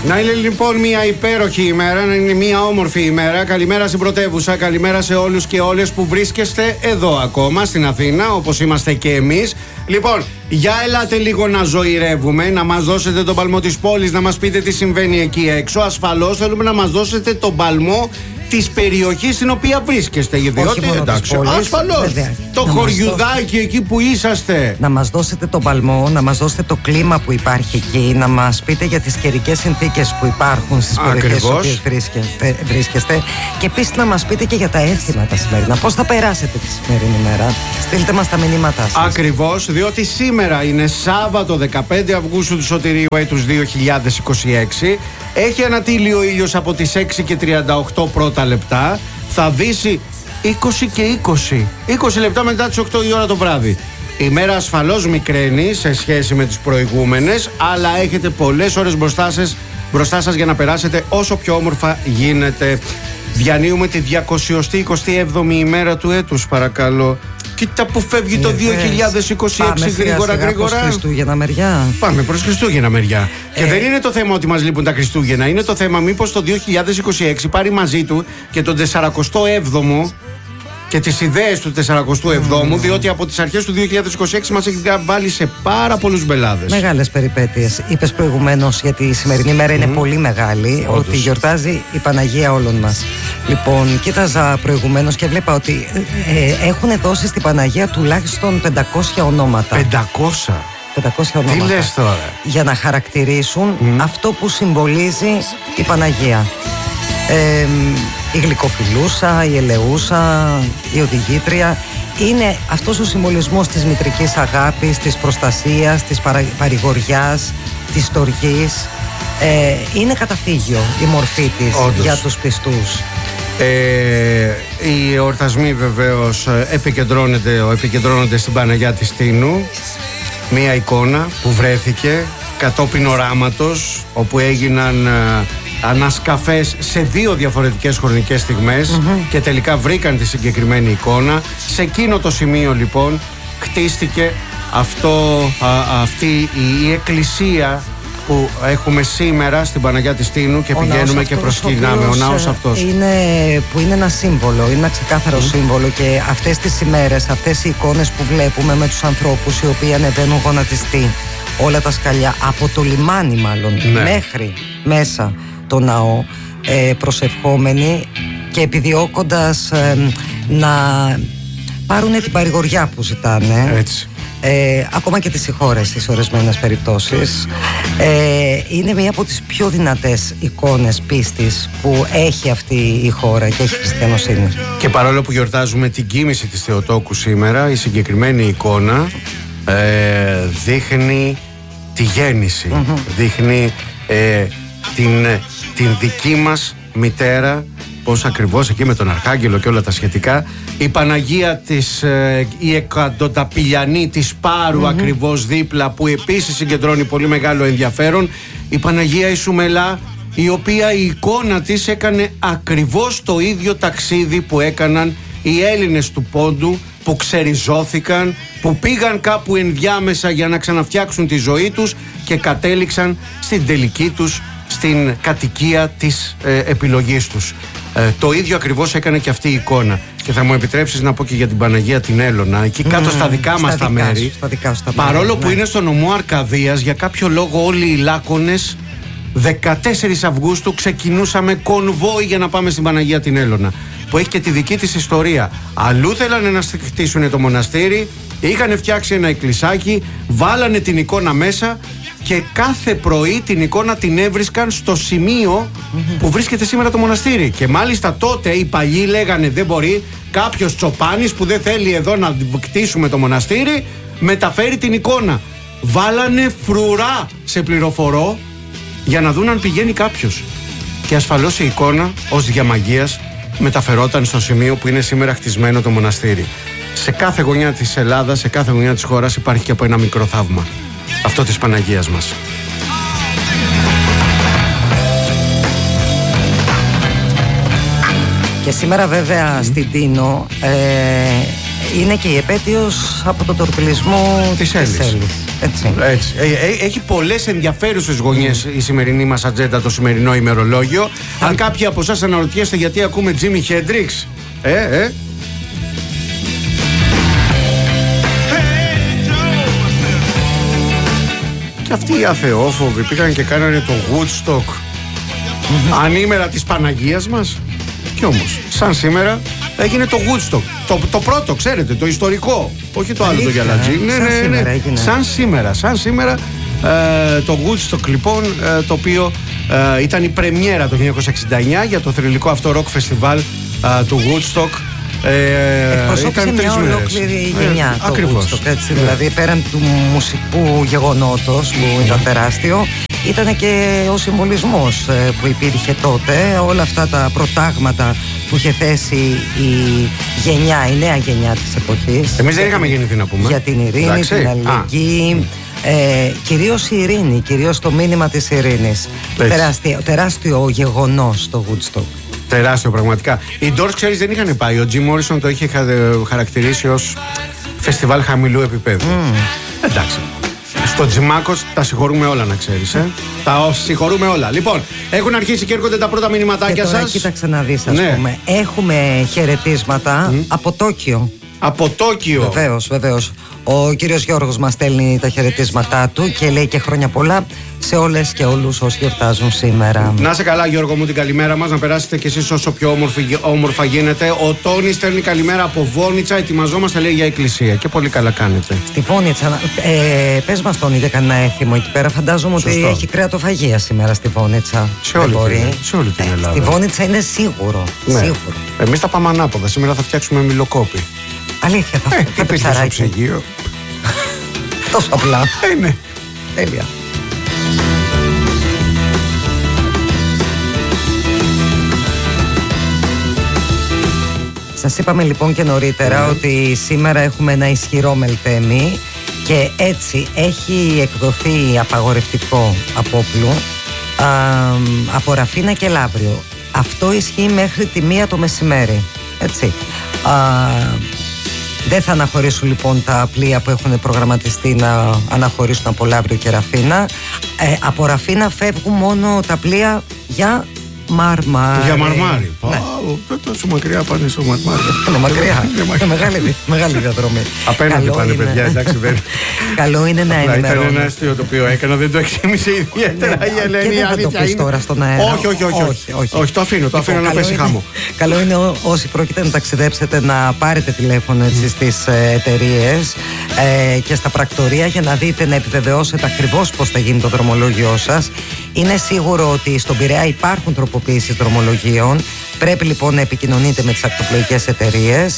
Να είναι λοιπόν μια υπέροχη ημέρα, να είναι μια όμορφη ημέρα. Καλημέρα στην πρωτεύουσα, καλημέρα σε όλους και όλες που βρίσκεστε εδώ ακόμα στην Αθήνα, όπως είμαστε και εμείς. Λοιπόν, για ελάτε λίγο να ζωηρεύουμε, να μας δώσετε τον παλμό της πόλης, να μας πείτε τι συμβαίνει εκεί έξω. Ασφαλώς θέλουμε να μας δώσετε τον παλμό της περιοχής στην οποία βρίσκεστε. Γιατί εντάξει, ασφαλώς το χωριουδάκι εκεί που είσαστε. Να μας δώσετε τον παλμό, να μας δώσετε το κλίμα που υπάρχει εκεί, να μας πείτε για τις καιρικές συνθήκες που υπάρχουν στις περιοχές στις οποίες βρίσκεστε. Και επίσης να μας πείτε και για τα έθιμα τα σημερινά. Πώς θα περάσετε τη σημερινή μέρα. Στείλτε μας τα μηνύματά σας. Ακριβώς, διότι σήμερα είναι Σάββατο 15 Αυγούστου του Σωτηρίου έτους 2026. Έχει ανατείλει ο ήλιος από τις 6 και 38 πρώτα λεπτά. Θα δύσει 20 και 20. 20 λεπτά μετά τις 8 η ώρα το βράδυ. Η μέρα ασφαλώς μικραίνει σε σχέση με τις προηγούμενες, αλλά έχετε πολλές ώρες μπροστά σας για να περάσετε όσο πιο όμορφα γίνεται. Διανύουμε τη 227η ημέρα του έτους, παρακαλώ. Κοίτα που φεύγει το 2026 γρήγορα. Προς Χριστούγεννα μεριά. Πάμε προς Χριστούγεννα μεριά. Και δεν είναι το θέμα ότι μας λείπουν τα Χριστούγεννα. Είναι το θέμα μήπως το 2026 πάρει μαζί του και τον 47ο και τις ιδέες του 47ου, διότι από τις αρχές του 2026 μας έχει βάλει σε πάρα πολλούς μπελάδες. Μεγάλες περιπέτειες. Είπες προηγουμένως, γιατί η σημερινή μέρα είναι πολύ μεγάλη, Όντως. ότι γιορτάζει η Παναγία όλων μας. Λοιπόν, κοίταζα προηγουμένως και βλέπα ότι έχουν δώσει στην Παναγία τουλάχιστον 500 ονόματα. 500. 500 ονόματα. Τι λες τώρα? Για να χαρακτηρίσουν αυτό που συμβολίζει η Παναγία. Η γλυκοφιλούσα, η ελεούσα, η οδηγήτρια. Είναι αυτός ο συμβολισμός της μητρικής αγάπης, της προστασίας, της παρηγοριάς, της στοργής. Είναι καταφύγιο η μορφή της. Όντως. Για τους πιστούς. Οι εορτασμοί βεβαίως επικεντρώνονται στην Παναγιά της Τίνου. Μία εικόνα που βρέθηκε κατόπιν οράματος, όπου έγιναν ανασκαφές σε δύο διαφορετικές χρονικές στιγμές και τελικά βρήκαν τη συγκεκριμένη εικόνα. Σε εκείνο το σημείο λοιπόν χτίστηκε αυτή η εκκλησία που έχουμε σήμερα στην Παναγιά της Τίνου και πηγαίνουμε και προσκυνάμε. Ο ναός αυτός που είναι ένα σύμβολο, είναι ένα ξεκάθαρο σύμβολο, και αυτές τις ημέρες, αυτές οι εικόνες που βλέπουμε με τους ανθρώπους οι οποίοι ανεβαίνουν γονατιστοί, όλα τα σκαλιά από το λιμάνι μάλλον μέχρι μέσα το ναό, προσευχόμενοι και επιδιώκοντας να πάρουν την παρηγοριά που ζητάνε. Έτσι. Ακόμα και τη συγχώρεση σε ορισμένες περιπτώσεις. Είναι μία από τις πιο δυνατές εικόνες πίστης που έχει αυτή η χώρα και έχει χριστιανοσύνη. Και παρόλο που γιορτάζουμε την κοίμηση της Θεοτόκου σήμερα, η συγκεκριμένη εικόνα δείχνει τη γέννηση, δείχνει την δική μας μητέρα, πώς ακριβώς εκεί με τον Αρχάγγελο και όλα τα σχετικά. Η Παναγία της, η εκατοταπηλιανή της Πάρου, ακριβώς δίπλα, που επίσης συγκεντρώνει πολύ μεγάλο ενδιαφέρον. Η Παναγία η Σουμελά, η οποία η εικόνα της έκανε ακριβώς το ίδιο ταξίδι που έκαναν οι Έλληνες του Πόντου, που ξεριζώθηκαν, που πήγαν κάπου ενδιάμεσα για να ξαναφτιάξουν τη ζωή τους και κατέληξαν στην τελική τους, στην κατοικία της επιλογής τους. Το ίδιο ακριβώς έκανε και αυτή η εικόνα. Και θα μου επιτρέψεις να πω και για την Παναγία την Έλωνα, εκεί κάτω στα δικά μας τα μέρη, παρόλο που είναι στο νομό Αρκαδίας, για κάποιο λόγο όλοι οι Λάκωνες 14 Αυγούστου ξεκινούσαμε κονβόι για να πάμε στην Παναγία την Έλωνα, που έχει και τη δική της ιστορία. Αλλού θέλανε να χτίσουν το μοναστήρι, είχαν φτιάξει ένα εκκλησάκι, βάλανε την εικόνα μέσα και κάθε πρωί την εικόνα την έβρισκαν στο σημείο που βρίσκεται σήμερα το μοναστήρι. Και μάλιστα τότε οι παλιοί λέγανε δεν μπορεί κάποιος τσοπάνης που δεν θέλει εδώ να κτίσουμε το μοναστήρι μεταφέρει την εικόνα. Βάλανε φρουρά σε πληροφορώ για να δουν αν πηγαίνει κάποιος. Και ασφαλώς η εικόνα ως διαμαγείας μεταφερόταν στο σημείο που είναι σήμερα χτισμένο το μοναστήρι. Σε κάθε γωνιά της Ελλάδας, σε κάθε γωνιά της χώρας υπάρχει και από ένα μικρό θαύμα. Αυτό της Παναγίας μας. Και σήμερα βέβαια στην Τίνο Είναι και η επέτειος από τον τορπιλισμό της Έλλης. Έτσι. Έχει πολλές ενδιαφέρουσες γωνιές η σημερινή μας ατζέντα, το σημερινό ημερολόγιο. Αν κάποιοι από εσάς αναρωτιέστε γιατί ακούμε Τζίμι Χέντριξ, και αυτοί οι αθεόφοβοι πήγαν και κάνανε το Woodstock ανήμερα της Παναγίας μας. Κι όμως, σαν σήμερα έγινε το Woodstock. Το πρώτο, ξέρετε, το ιστορικό. Όχι το άλλο το γυαλατζί. Ναι. Σαν σήμερα το Woodstock, λοιπόν, το οποίο ήταν η πρεμιέρα το 1969 για το θρυλικό αυτό ροκ φεστιβάλ του Woodstock. Εκπροσώπησε μια ολόκληρη γενιά το Woodstock, έτσι, δηλαδή πέραν του μουσικού γεγονότος που ήταν τεράστιο, ήταν και ο συμβολισμός που υπήρχε τότε, όλα αυτά τα προτάγματα που είχε θέσει η νέα γενιά της εποχής. Εμείς δεν είχαμε γεννηθεί, να πούμε, για την ειρήνη, την αλληλεγγύη, κυρίως η ειρήνη, κυρίως το μήνυμα της ειρήνης. Τεράστιο γεγονός το Woodstock. Τεράστιο, πραγματικά. Οι Doors, ξέρεις, δεν είχαν πάει. Ο Jim Morrison το είχε χαρακτηρίσει ως φεστιβάλ χαμηλού επίπεδου. Εντάξει. Στο Τζιμάκος τα συγχωρούμε όλα, να ξέρεις. Τα συγχωρούμε όλα. Λοιπόν, έχουν αρχίσει και έρχονται τα πρώτα μηνυματάκια σας. Κοίταξε να δεις, ας πούμε. Έχουμε χαιρετίσματα από Τόκιο. Από Τόκιο. Βεβαίως. Ο κύριος Γιώργος μας στέλνει τα χαιρετίσματά του και λέει και χρόνια πολλά σε όλες και όλους όσοι γιορτάζουν σήμερα. Να είσαι καλά, Γιώργο μου, την καλημέρα μας. Να περάσετε κι εσείς όσο πιο όμορφα γίνεται. Ο Τόνης στέλνει καλημέρα από Βόνιτσα. Ετοιμαζόμαστε, λέει, για εκκλησία. Και πολύ καλά κάνετε. Στη Βόνιτσα, πες μας, Τόνη, για κανένα έθιμο εκεί πέρα. Φαντάζομαι ότι έχει κρεατοφαγία σήμερα στη Βόνιτσα. Σε όλη την Ελλάδα. Στη Βόνιτσα είναι σίγουρο. Ναι. Σίγουρο. Εμείς θα πάμε ανάποδα. Σήμερα θα φτιάξουμε μιλοκόπη. Αλήθεια, θα πει στο ψυγείο. Τόσο απλά. Ναι. Τέλεια. Σας είπαμε λοιπόν και νωρίτερα ότι σήμερα έχουμε ένα ισχυρό μελτέμι και έτσι έχει εκδοθεί απαγορευτικό απόπλου από Ραφίνα και Λαύριο. Αυτό ισχύει μέχρι τη 1 το μεσημέρι. Έτσι. Δεν θα αναχωρήσουν λοιπόν τα πλοία που έχουν προγραμματιστεί να αναχωρήσουν από Λαύριο και Ραφίνα. Από Ραφίνα φεύγουν μόνο τα πλοία για Μαρμάρι. Για Μαρμάρι. Τόσο μακριά πάνε στο Μαρμάρι. Είναι μακριά. Μεγάλη διαδρομή. Απέναντι πάνε, παιδιά, εντάξει, δεν. Καλό είναι να ενημερώνει. Ήταν ένα αστείο το οποίο έκανα, δεν το εκτίμησε ιδιαίτερα η Ελένη. Δεν θα το πεις τώρα στον αέρα. Όχι, το αφήνω να πέσει χάμω. Καλό είναι όσοι πρόκειται να ταξιδέψετε να πάρετε τηλέφωνο στις εταιρείες και στα πρακτορεία για να δείτε, να επιβεβαιώσετε ακριβώς πώς θα γίνει το δρομολόγιο σας. Είναι σίγουρο ότι στον Πειραιά υπάρχουν τροποποιήσεις δρομολογίων. Πρέπει λοιπόν να επικοινωνείτε με τις ακτοπλοϊκές εταιρείες.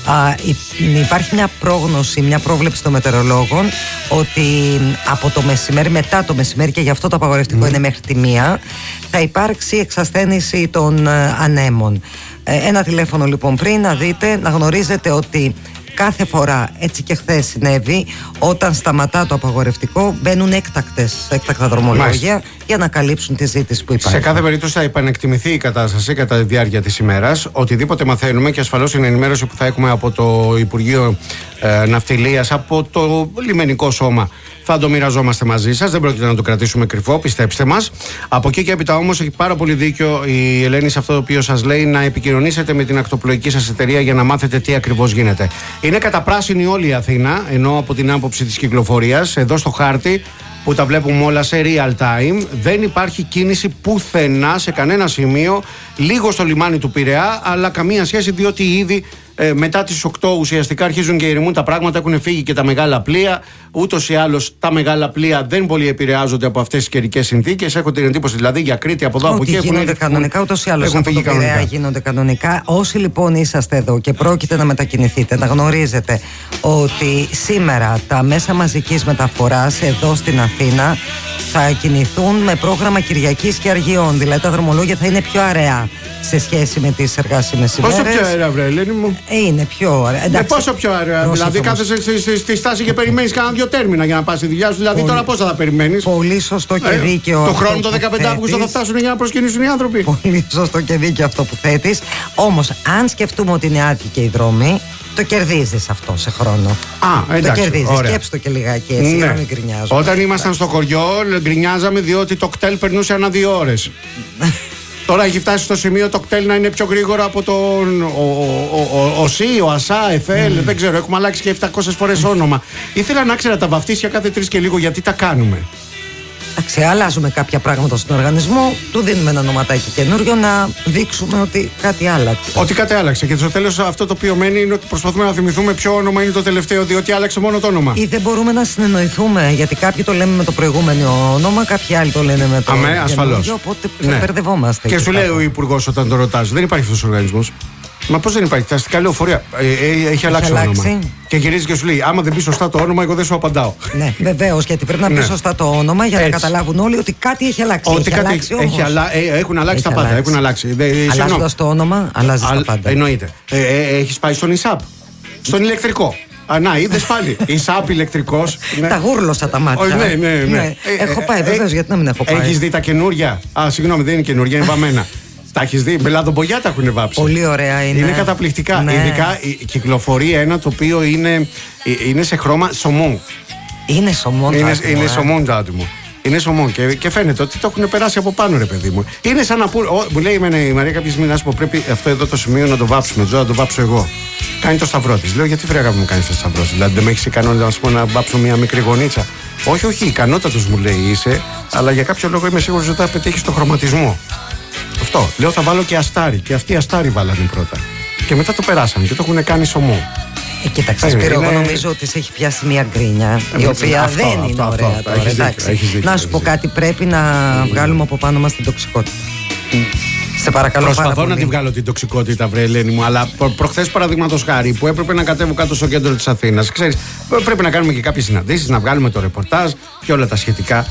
Υπάρχει μια πρόγνωση, μια πρόβλεψη των μετεωρολόγων ότι από το μεσημέρι, μετά το μεσημέρι, και γι' αυτό το απαγορευτικό είναι μέχρι τη 1, θα υπάρξει εξασθένηση των ανέμων. Ένα τηλέφωνο λοιπόν πριν, να δείτε, να γνωρίζετε ότι κάθε φορά, έτσι και χθες συνέβη, όταν σταματά το απαγορευτικό, μπαίνουν έκτακτα δρομολόγια για να καλύψουν τη ζήτηση που υπάρχει. Σε κάθε περίπτωση θα επανεκτιμηθεί η κατάσταση κατά τη διάρκεια της ημέρας. Οτιδήποτε μαθαίνουμε, και ασφαλώς την ενημέρωση που θα έχουμε από το Υπουργείο Ναυτιλίας, από το λιμενικό σώμα, θα το μοιραζόμαστε μαζί σας. Δεν πρόκειται να το κρατήσουμε κρυφό, πιστέψτε μας. Από εκεί και έπειτα όμως έχει πάρα πολύ δίκιο η Ελένη σε αυτό το οποίο σας λέει, να επικοινωνήσετε με την ακτοπλοϊκή σας εταιρεία για να μάθετε τι ακριβώς γίνεται. Είναι καταπράσινη όλη η Αθήνα, ενώ από την άποψη της κυκλοφορίας, εδώ στο χάρτη που τα βλέπουμε όλα σε real time, δεν υπάρχει κίνηση πουθενά σε κανένα σημείο. Λίγο στο λιμάνι του Πειραιά, αλλά καμία σχέση, διότι ήδη μετά τις 8 ουσιαστικά αρχίζουν και ηρεμούν τα πράγματα. Έχουν φύγει και τα μεγάλα πλοία. Ούτως ή άλλως τα μεγάλα πλοία δεν πολύ επηρεάζονται από αυτές τις καιρικές συνθήκες. Έχω την εντύπωση δηλαδή για Κρήτη από εδώ από εκεί. Γίνονται κανονικά, ούτως ή άλλως από το Πειραιά γίνονται κανονικά. Όσοι λοιπόν είσαστε εδώ και πρόκειται να μετακινηθείτε, να γνωρίζετε ότι σήμερα τα μέσα μαζικής μεταφοράς εδώ στην Αθήνα θα κινηθούν με πρόγραμμα Κυριακής και Αργιών. Δηλαδή τα δρομολόγια θα είναι πιο αραιά σε σχέση με τις εργάσιμες ημέρες. Πόσο πιο αέρα, βρε Ελένη μου? Είναι πιο αέρα. Πόσο πιο αέρα? Δηλαδή κάθεσαι στη στάση και περιμένεις κάνα 2 τέρμινα για να πας στη δουλειά σου. Δηλαδή τώρα πόσα θα περιμένεις? Πολύ σωστό και δίκαιο. Το χρόνο το 15 Αύγουστο θα φτάσουν για να προσκυνήσουν οι άνθρωποι. Πολύ σωστό και δίκαιο αυτό που θέτεις. Όμως, αν σκεφτούμε ότι είναι άτυποι οι δρόμοι, Το κερδίζεις αυτό σε χρόνο. Εντάξει, το κερδίζεις. Ωραία. Σκέψου το και λιγάκι έτσι, Ναι. να μην γκρινιάζουμε. Όταν ήμασταν στο χωριό, γκρινιάζαμε διότι το κτέλ περνούσε ανά 2 ώρες. Τώρα έχει φτάσει στο σημείο το κτέλ να είναι πιο γρήγορο από τον ΟΣΥ, ο ΑΣΑ, ΕΦΕΛ, δεν ξέρω, έχουμε αλλάξει και 700 φορές όνομα. Ήθελα να ξέρω τα βαφτίσια κάθε 3 και λίγο γιατί τα κάνουμε. Εντάξει, αλλάζουμε κάποια πράγματα στον οργανισμό, του δίνουμε ένα ονοματάκι καινούριο να δείξουμε ότι κάτι άλλαξε. Ότι κάτι άλλαξε. Και στο τέλος αυτό το οποίο μένει είναι ότι προσπαθούμε να θυμηθούμε ποιο όνομα είναι το τελευταίο, διότι άλλαξε μόνο το όνομα. Ή δεν μπορούμε να συνεννοηθούμε, γιατί κάποιοι το λέμε με το προηγούμενο όνομα, κάποιοι άλλοι το λένε με το Αμέ, ασφαλώς. Οπότε Ναι. μπερδευόμαστε. Και σου λέει ο υπουργός όταν το ρωτάς, δεν υπάρχει αυτός ο οργανισμός. Μα πώς δεν υπάρχει, τα αστικά λεωφορεία έχει αλλάξει το όνομα. Και γυρίζει και σου λέει: άμα δεν πει σωστά το όνομα, εγώ δεν σου απαντάω. Ναι, βεβαίως, γιατί πρέπει να πει σωστά το όνομα για να καταλάβουν όλοι ότι κάτι έχει αλλάξει. Ότι έχουν αλλάξει τα πάντα. Έχουν αλλάξει. Αλλάζοντας το όνομα, αλλάζεις τα πάντα. Εννοείται. Έχεις πάει στον ΙΣΑΠ, στον ηλεκτρικό. Να, είδες πάλι. ΙΣΑΠ ηλεκτρικός. Τα γούρλωσα τα μάτια. Ναι. Έχω πάει, βεβαίως, γιατί να μην έχω πάει. Έχεις δει τα καινούρια? Συγγνώμη, δεν είναι καινούρια, είναι βαμμένα. Τα έχεις δει, με λαδομπογιά τα έχουν βάψει. Πολύ ωραία είναι. Είναι καταπληκτικά. Ναι. Ειδικά κυκλοφορεί ένα το οποίο είναι σε χρώμα σωμού. Είναι σωμόν. Είναι σωμόν το άτομο. Είναι σωμόν και φαίνεται ότι το έχουν περάσει από πάνω, ρε παιδί μου. Είναι σαν να μου λέει η Μαρία κάποια στιγμή να σου πω: πρέπει αυτό εδώ το σημείο να το βάψουμε. Να το βάψω εγώ. Κάνει το σταυρό τη. Λέω: γιατί βρέγα μου κάνει το σταυρό τη? Δηλαδή δεν με έχει ικανότητα να βάψω μια μικρή γωνίτσα? Όχι, ικανότατο μου λέει είσαι, αλλά για κάποιο λόγο είμαι σίγουρο ότι θα πετύχει το χρωματισμό. Αυτό. Λέω: θα βάλω και αστάρι. Και αυτοί αστάρι βάλανε πρώτα. Και μετά το περάσαν και το έχουν κάνει σωμό. Κοίταξε, Σπύρο, εγώ νομίζω ότι σε έχει πιάσει μια γκρίνια η οποία δεν είναι ωραία τώρα. Να σου πω κάτι, πρέπει να βγάλουμε από πάνω μας την τοξικότητα. Σε παρακαλώ. Προσπαθώ να τη βγάλω την τοξικότητα, βρε Ελένη μου, αλλά προχθές παραδείγματος χάρη που έπρεπε να κατέβω κάτω στο κέντρο της Αθήνας, ξέρεις, πρέπει να κάνουμε και κάποιες συναντήσεις, να βγάλουμε το ρεπορτάζ και όλα τα σχετικά.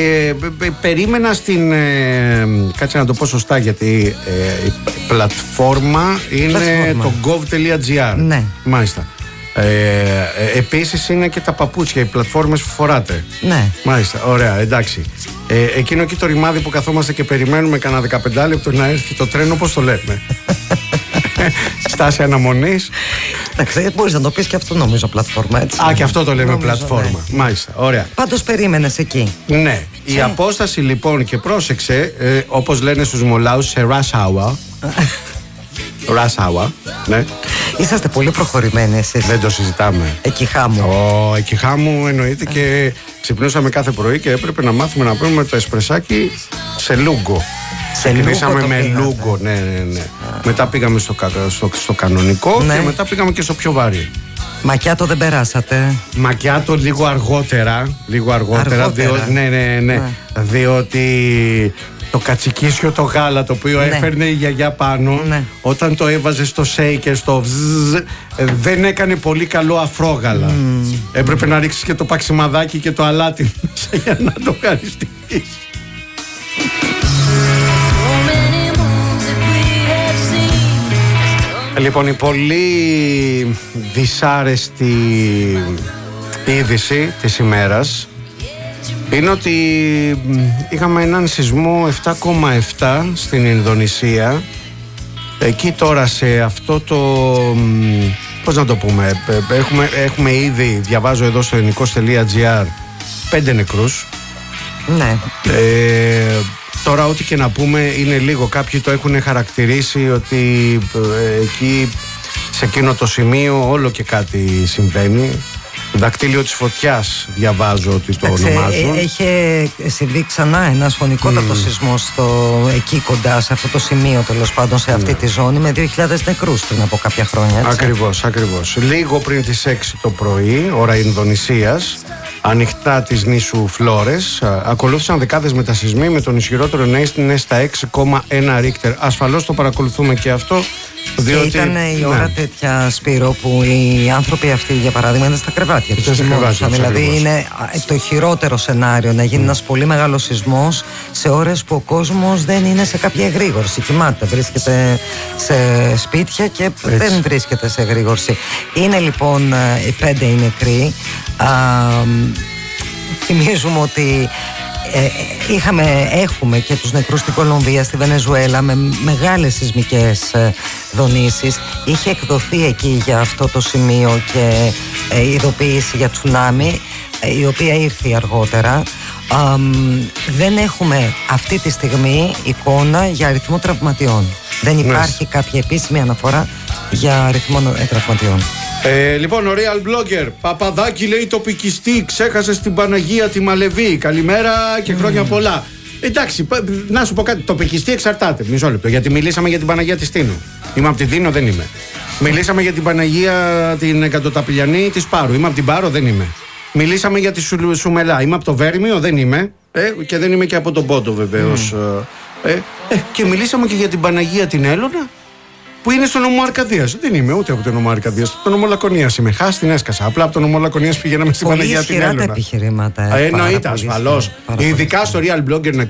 Περίμενα στην. Κάτσε να το πω σωστά, γιατί η πλατφόρμα είναι το gov.gr. Ναι. Μάλιστα. Επίσης είναι και τα παπούτσια, οι πλατφόρμες που φοράτε. Ναι. Μάλιστα, ωραία, εντάξει. Εκείνο εκεί το ρημάδι που καθόμαστε και περιμένουμε κανένα 15 λεπτό να έρθει το τρένο, πώς το λέμε? Στάση αναμονής. Εντάξει, μπορείς να το πεις και αυτό, νομίζω, πλατφόρμα, έτσι. Και αυτό το λέμε, νομίζω, πλατφόρμα. Ναι. Μάλιστα, ωραία. Πάντως περίμενες εκεί. Ναι. Η απόσταση λοιπόν, και πρόσεξε, όπως λένε στους Μολάους, σε rush hour. Rush hour, ναι. Είσαστε πολύ προχωρημένοι εσείς. Δεν το συζητάμε. Εκεί χάμου. Εκεί χάμου εννοείται. Και ξυπνούσαμε κάθε πρωί και έπρεπε να μάθουμε να πούμε το εσπρεσάκι σε λούγκο. Ξεκινήσαμε με λούγκο, ναι. Μετά πήγαμε στο κανονικό, ναι, και μετά πήγαμε και στο πιο βαρύ. Μακιάτο δεν περάσατε? Μακιάτο λίγο αργότερα. Ναι. Διότι το κατσικίσιο το γάλα το οποίο έφερνε η γιαγιά πάνω, όταν το έβαζε στο σέικερ, στο βζζ, δεν έκανε πολύ καλό αφρόγαλα. Έπρεπε να ρίξεις και το παξιμαδάκι και το αλάτι μέσα για να το ευχαριστήσεις. Λοιπόν, η πολύ δυσάρεστη είδηση της ημέρας είναι ότι είχαμε έναν σεισμό 7,7 στην Ινδονησία. Εκεί τώρα σε αυτό το... πώς να το πούμε... Έχουμε ήδη, διαβάζω εδώ στο ελληνικός.gr, 5 νεκρούς. Ναι. Τώρα ό,τι και να πούμε είναι λίγο. Κάποιοι το έχουν χαρακτηρίσει ότι εκεί σε εκείνο το σημείο όλο και κάτι συμβαίνει. Δακτύλιο της φωτιάς διαβάζω ότι το ονομάζουν. Έχει συμβεί ξανά ένας φωνικότατος σεισμός εκεί κοντά σε αυτό το σημείο, τέλος πάντων, σε αυτή τη ζώνη, με 2.000 νεκρούς πριν από κάποια χρόνια, έτσι. Ακριβώς. Λίγο πριν τις 6 το πρωί, ώρα Ινδονησίας, ανοιχτά της νήσου Φλόρες, ακολούθησαν δεκάδες μετασεισμοί με τον ισχυρότερο να είναι στα 6,1 Ρίχτερ. Ασφαλώς το παρακολουθούμε και αυτό. Διότι, και ήταν η ώρα τέτοια, Σπύρο, που οι άνθρωποι αυτοί, για παράδειγμα, ήταν στα κρεβάτια τους. Δηλαδή είναι το χειρότερο σενάριο να γίνει ένας πολύ μεγάλος σεισμός σε ώρες που ο κόσμος δεν είναι σε κάποια εγρήγορση. Κοιμάται, βρίσκεται σε σπίτια και δεν βρίσκεται σε εγρήγορση. Είναι λοιπόν οι 5 οι νεκροί. Θυμίζουμε ότι έχουμε και τους νεκρούς στην Κολομβία, στη Βενεζουέλα, με μεγάλες σεισμικές δονήσεις. Είχε εκδοθεί εκεί για αυτό το σημείο και ειδοποίηση για τσουνάμι, η οποία ήρθε αργότερα. Δεν έχουμε αυτή τη στιγμή εικόνα για αριθμό τραυματιών. Δεν υπάρχει κάποια επίσημη αναφορά για αριθμό τραυματιών. Λοιπόν, ο Real Blogger Παπαδάκη λέει τοπικιστή, ξέχασε την Παναγία τη Μαλεβή. Καλημέρα και χρόνια πολλά. Εντάξει, να σου πω κάτι. Τοπικιστή εξαρτάται. Μισό λεπτό. Γιατί μιλήσαμε για την Παναγία τη Τίνου. Είμαι από την Τίνο, δεν είμαι. Μιλήσαμε για την Παναγία την Εκατοταπηλιανή τη Πάρου. Είμαι από την Πάρο, δεν είμαι. Μιλήσαμε για τη Σουμελά. Είμαι από το Βέρμιο, δεν είμαι. Και δεν είμαι και από τον Πόντο, βεβαίως. Και μιλήσαμε και για την Παναγία την Έλωνα, που είναι στο νομό Αρκαδίας. Δεν είμαι ούτε από το νομό Αρκαδίας. Από το νομό Λακωνίας είμαι. Την έσκασα. Απλά από το νομό Λακωνίας πηγαίναμε στην Παναγία την Έλωνα. Πολύ ισχυρά τα επιχειρήματα. Εννοείται, ασφαλώς. Ειδικά στο Real Blogger, να